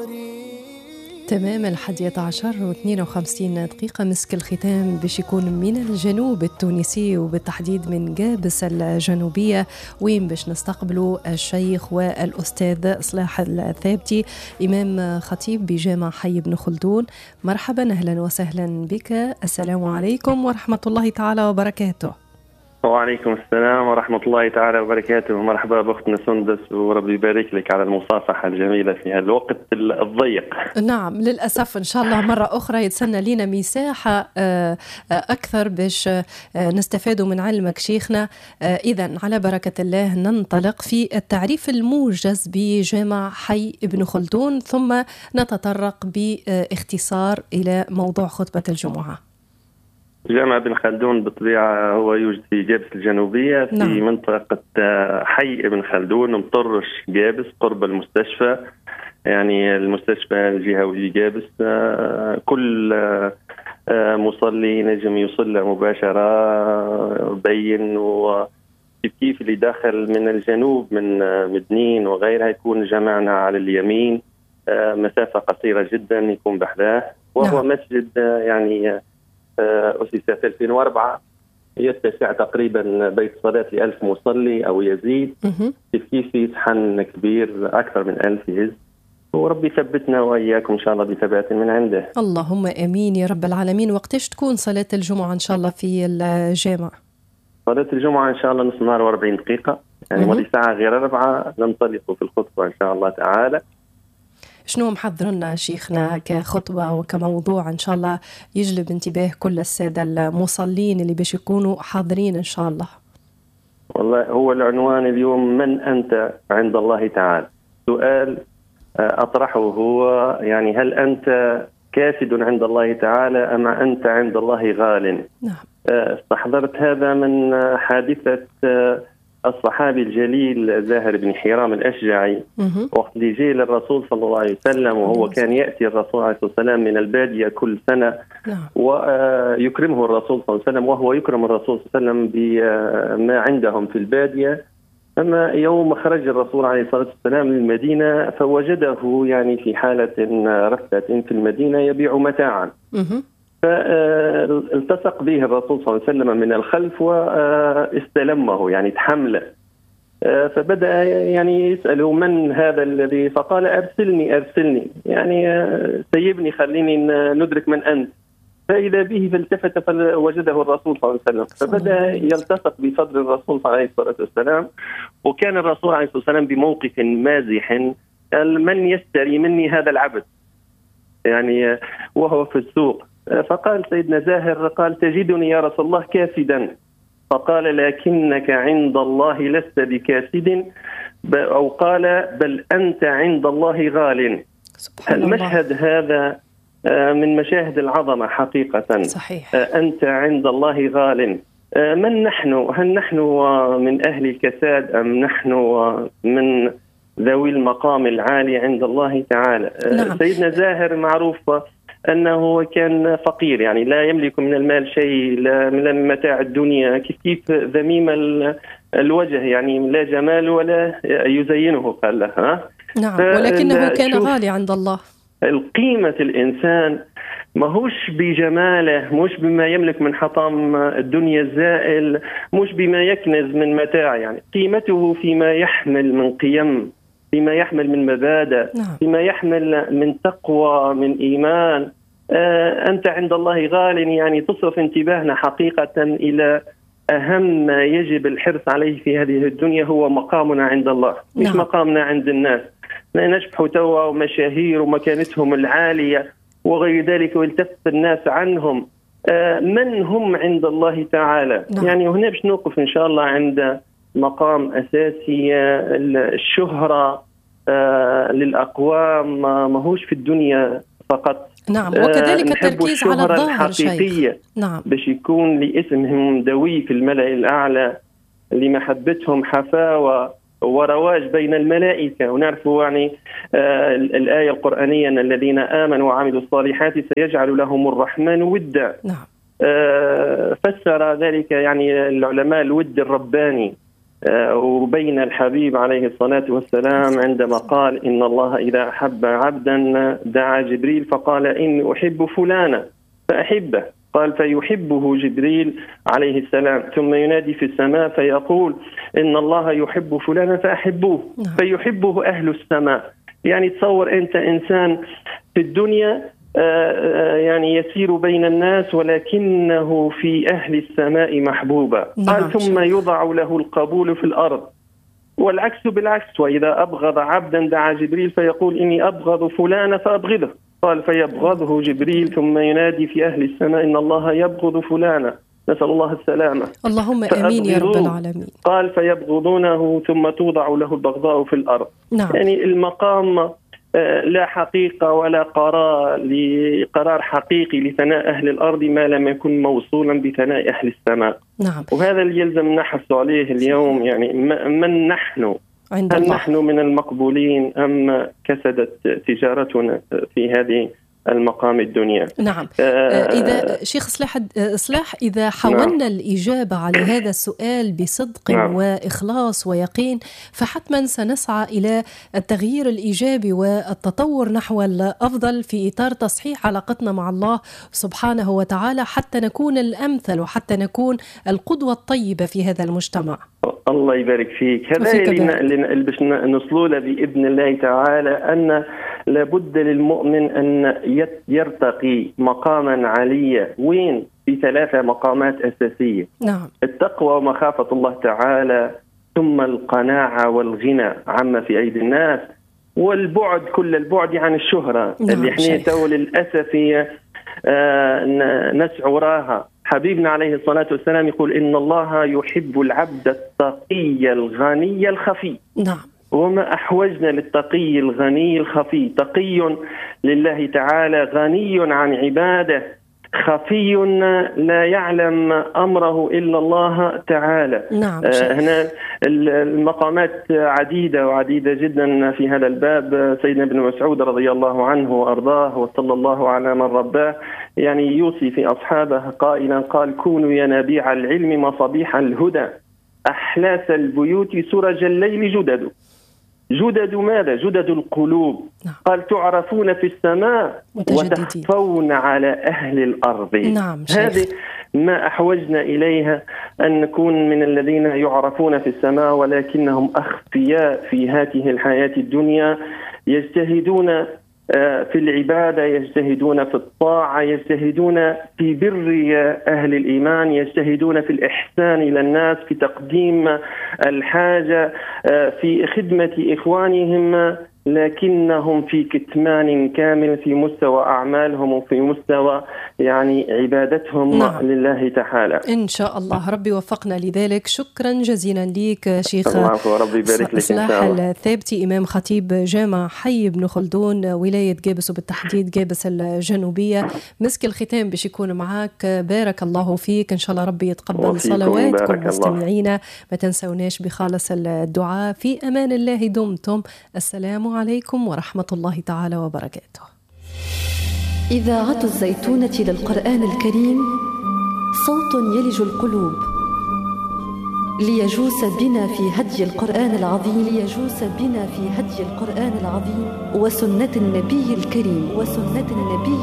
تمام 11:52 مسك الختام باش يكون من الجنوب التونسي وبالتحديد من جابس الجنوبية، وين باش نستقبلوا الشيخ والأستاذ صلاح الثابتي إمام خطيب بجامع حي بن خلدون. مرحبا، أهلا وسهلا بك. السلام عليكم ورحمة الله تعالى وبركاته. وعليكم السلام ورحمة الله تعالى وبركاته. مرحبا بأختنا سندس، وربي يبارك لك على المصافحة الجميلة في هذا الوقت الضيق. نعم، للأسف إن شاء الله مرة أخرى يتسنى لنا مساحة أكثر باش نستفادوا من علمك شيخنا. إذن على بركة الله ننطلق في التعريف الموجز بجامع حي ابن خلدون، ثم نتطرق باختصار إلى موضوع خطبة الجمعة. جامع ابن خلدون بالطبيعة هو يوجد في جابس الجنوبية، في نعم. منطقة حي ابن خلدون، مطرش جابس قرب المستشفى، يعني المستشفى الجهوي جابس. كل مصلي نجم يصلي مباشرة بين، وكيف اللي داخل من الجنوب من مدنين وغيرها يكون جمعنا على اليمين، مسافة قصيرة جدا يكون بحذاه. وهو نعم. مسجد يعني أسس في 2004، يتسع تقريبا بيت صلاة 1000 مصلي أو يزيد. كيف يسحن كبير أكثر من 1000 يهز، وربي ثبتنا وإياكم إن شاء الله بثبات من عنده. اللهم آمين يا رب العالمين. وقتاش تكون صلاة الجمعة إن شاء الله في الجامع؟ صلاة الجمعة إن شاء الله نص نهار و40 دقيقة، يعني ماضي ساعة غير 4 ننطلق في الخطبة إن شاء الله تعالى. شنو محضر لنا شيخنا كخطبة وكموضوع إن شاء الله يجلب انتباه كل السادة المصلين اللي باش يكونوا حاضرين إن شاء الله؟ والله هو العنوان اليوم: من أنت عند الله تعالى؟ سؤال أطرحه هو يعني هل أنت كاسد عند الله تعالى أم أنت عند الله غال؟ نعم. استحضرت هذا من حادثة الصحابي الجليل زاهر بن حرام الأشجعي، وقت اللي جاء للرسول صلى الله عليه وسلم، وهو كان يأتي الرسول عليه الصلاة والسلام من البادية كل سنة. نعم. ويكرمه الرسول صلى الله عليه وسلم، وهو يكرم الرسول صلى الله عليه وسلم بما عندهم في البادية. أما يوم خرج الرسول عليه الصلاة والسلام للمدينة فوجده يعني في حالة رثة في المدينة يبيع متاعا. فالتصق به الرسول صلى الله عليه وسلم من الخلف واستلمه، يعني تحمله. فبدأ يعني يسأله: من هذا الذي؟ فقال: أرسلني يعني سيبني، خليني ندرك من أنت. فإذا به فالتفت فوجده الرسول صلى الله عليه وسلم، فبدأ يلتصق بصدر الرسول عليه الصلاة والسلام. وكان الرسول عليه الصلاة والسلام بموقف مازح: من يشتري مني هذا العبد؟ يعني وهو في السوق. فقال سيدنا زاهر، قال: تجدني يا رسول الله كاسدا. فقال: لكنك عند الله لست بكاسد، أو قال: بل أنت عند الله غال. المشهد هذا من مشاهد العظمة حقيقة. صحيح. أنت عند الله غال. من نحن؟ هل نحن من أهل الكساد أم نحن من ذوي المقام العالي عند الله تعالى؟ نعم. سيدنا زاهر معروف أنه كان فقير، يعني لا يملك من المال شيء، لا من متاع الدنيا، كيف ذميم الوجه، يعني لا جمال ولا يزينه قال له. نعم. ولكنه كان غالي عند الله. القيمة الإنسان ماهوش بجماله، مش بما يملك من حطام الدنيا الزائل، مش بما يكنز من متاع، يعني قيمته فيما يحمل من قيم، فيما يحمل من مبادئ. نعم. فيما يحمل من تقوى، من إيمان. أنت عند الله غال، يعني تصرف انتباهنا حقيقة إلى أهم ما يجب الحرص عليه في هذه الدنيا، هو مقامنا عند الله. مش نعم. مقامنا عند الناس، نشبح توا ومشاهير ومكانتهم العالية وغير ذلك، ويلتف الناس عنهم. من هم عند الله تعالى؟ نعم. يعني هنا باش نوقف إن شاء الله عند مقام أساسي: الشهرة للأقوام ماهوش في الدنيا فقط. نعم. وكذلك التركيز على الظاهر شيخ. نعم. باش يكون لاسمهم دوي في الملأ الأعلى، لمحبتهم حفاوة ورواج بين الملائكة. ونعرفوا يعني الآية القرآنية: أن الذين آمنوا وعملوا الصالحات سيجعل لهم الرحمن ودا. نعم. فسر ذلك يعني العلماء الود الرباني. وبين الحبيب عليه الصلاة والسلام عندما قال إن الله إذا أحب عبدا دعا جبريل فقال إني أحب فلانا فأحبه، قال فيحبه جبريل عليه السلام، ثم ينادي في السماء فيقول إن الله يحب فلانا فأحبوه، فيحبه أهل السماء. يعني تصور أنت إنسان في الدنيا يعني يسير بين الناس ولكنه في أهل السماء محبوبا، قال ثم يوضع له القبول في الأرض، والعكس بالعكس، وإذا أبغض عبدا دعا جبريل فيقول إني أبغض فلانا فأبغضه، قال فيبغضه جبريل ثم ينادي في أهل السماء إن الله يبغض فلانا، نسأل الله السلامة، اللهم آمين يا رب العالمين. قال فيبغضونه ثم توضع له البغضاء في الأرض. نعم. يعني المقام لا حقيقة ولا قرار حقيقي لثناء أهل الأرض ما لم يكن موصولا بثناء أهل السماء. نعم. وهذا اللي يلزم نحث عليه اليوم. يعني من نحن؟ هل نحن من المقبولين أم كسدت تجارتنا في هذه المقام الدنيا؟ نعم. إذا شيخ إصلاح إذا حاولنا الإجابة على هذا السؤال بصدق وإخلاص ويقين فحتما سنسعى إلى التغيير الإيجابي والتطور نحو الأفضل في إطار تصحيح علاقتنا مع الله سبحانه وتعالى، حتى نكون الأمثل وحتى نكون القدوة الطيبة في هذا المجتمع. الله يبارك فيك. هذا اللي باش نوصلوا له بإذن الله تعالى، أن لابد للمؤمن أن يرتقي مقاما عليا. وين؟ في 3 مقامات أساسية. نعم. التقوى ومخافة الله تعالى، ثم القناعة والغنى عما في أيدي الناس، والبعد كل البعد عن الشهرة. نعم. اللي احنا تو للأسف نسعى وراها. حبيبنا عليه الصلاة والسلام يقول إن الله يحب العبد التقي الغني الخفي. نعم. وما أحوجنا للتقي الغني الخفي؟ تقي لله تعالى، غني عن عباده، خفي لا يعلم أمره إلا الله تعالى. نعم. هنا المقامات عديدة وعديدة جدا في هذا الباب. سيدنا ابن مسعود رضي الله عنه وأرضاه وصلى الله على من رباه يعني يوصي في أصحابه قائلا، قال كونوا ينابيع العلم مصابيح الهدى، أحلاس البيوت سرج الليل جدد. جدد ماذا؟ جدد القلوب. قال تعرفون في السماء وتخفون على أهل الأرض. نعم. هذه ما أحوجنا إليها، أن نكون من الذين يعرفون في السماء ولكنهم أخفياء في هذه الحياة الدنيا، يجتهدون في العبادة، يجتهدون في الطاعة، يجتهدون في بر أهل الإيمان، يجتهدون في الإحسان إلى الناس، في تقديم الحاجة، في خدمة إخوانهم، لكنهم في كتمان كامل في مستوى أعمالهم وفي مستوى يعني عبادتهم. نعم. لله تعالى. إن شاء الله ربي وفقنا لذلك. شكرا جزيلا لك شيخ إصلاح الثابتي، إمام خطيب جامع حي بن خلدون ولاية جابس، وبالتحديد جابس الجنوبية. مسك الختام باش يكون معك. بارك الله فيك، إن شاء الله ربي يتقبل صلواتكم مستمعينا. ما تنسوناش بخالص الدعاء. في أمان الله دمتم. السلام عليكم ورحمة الله تعالى وبركاته. إذاعة الزيتونة للقرآن الكريم، صوت يلج القلوب ليجوس بنا في هدي القرآن العظيم، ليجوس بنا في هدي القرآن العظيم وسنة النبي الكريم، وسنة النبي